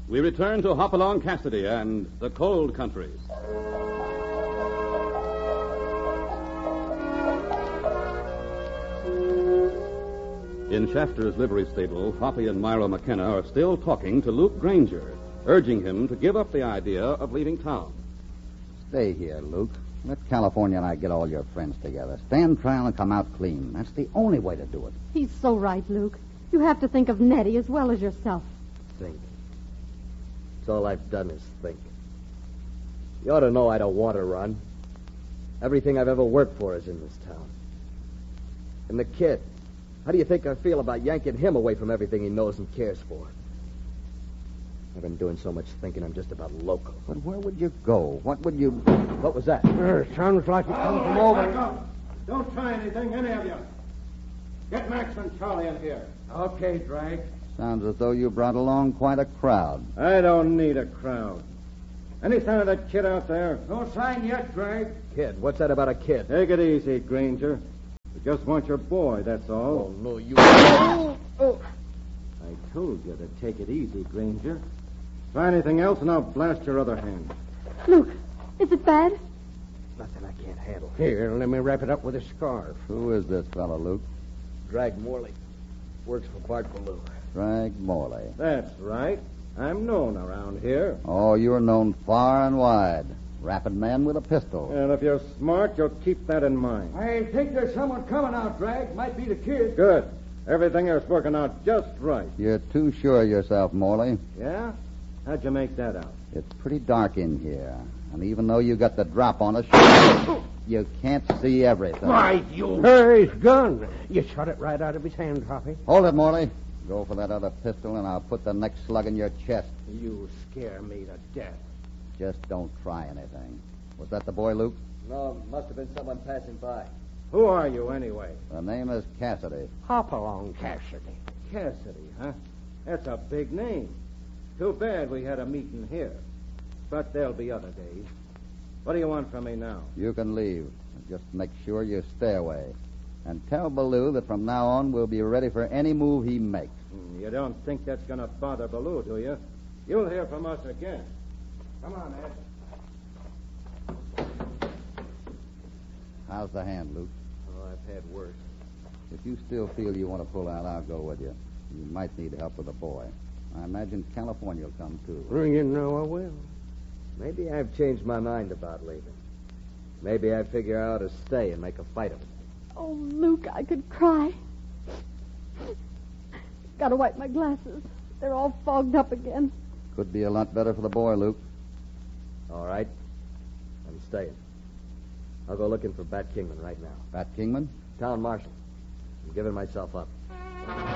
we return to Hopalong Cassidy and the Cold Country. In Shafter's livery stable, Hoppy and Myra McKenna are still talking to Luke Granger, urging him to give up the idea of leaving town. Stay here, Luke. Let California and I get all your friends together. Stand trial and come out clean. That's the only way to do it. He's so right, Luke. You have to think of Nettie as well as yourself. Think. It's all I've done is think. You ought to know I don't want to run. Everything I've ever worked for is in this town. And the kid, how do you think I feel about yanking him away from everything he knows and cares for? I've been doing so much thinking I'm just about local. But where would you go? What would you... What was that? Sounds like it comes from Back over. up. Don't try anything, any of you. Get Max and Charlie in here. Okay, Drag. Sounds as though you brought along quite a crowd. I don't need a crowd. Any sign of that kid out there? No sign yet, Drag. Kid? What's that about a kid? Take it easy, Granger. We just want your boy, that's all. Oh, no, you... I told you to take it easy, Granger. Try anything else and I'll blast your other hand. Luke, is it bad? Nothing I can't handle. Here, let me wrap it up with a scarf. Who is this fellow, Luke? Drag Morley. Works for Bart Ballou. Drag Morley. That's right. I'm known around here. Oh, you're known far and wide. Rapid man with a pistol. And if you're smart, you'll keep that in mind. I think there's someone coming out, Drag. Might be the kid. Good. Everything is working out just right. You're too sure of yourself, Morley. Yeah? How'd you make that out? It's pretty dark in here. And even though you got the drop on us, you can't see everything. Why, you... His gun. You shot it right out of his hand, Hoppy. Hold it, Morley. Go for that other pistol, and I'll put the next slug in your chest. You scare me to death. Just don't try anything. Was that the boy, Luke? No, must have been someone passing by. Who are you, anyway? The name is Cassidy. Hopalong Cassidy. Cassidy, huh? That's a big name. Too bad we had a meeting here. But there'll be other days. What do you want from me now? You can leave. Just make sure you stay away. And tell Ballou that from now on we'll be ready for any move he makes. You don't think that's going to bother Ballou, do you? You'll hear from us again. Come on, Ed. How's the hand, Luke? Oh, I've had worse. If you still feel you want to pull out, I'll go with you. You might need help with the boy. I imagine California will come, too. You know I will. Maybe I've changed my mind about leaving. Maybe I figure out how to stay and make a fight of it. Oh, Luke, I could cry. Gotta wipe my glasses. They're all fogged up again. Could be a lot better for the boy, Luke. All right. I'm staying. I'll go looking for Bat Kingman right now. Pat Kingman? Town marshal. I'm giving myself up.